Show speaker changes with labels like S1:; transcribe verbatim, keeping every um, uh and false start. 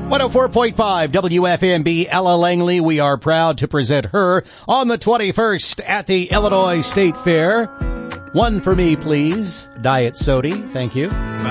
S1: one oh four point five W F M B, Ella Langley. We are proud to present her on the twenty-first at the Illinois State Fair. One for me, please. Diet Sody. Thank you.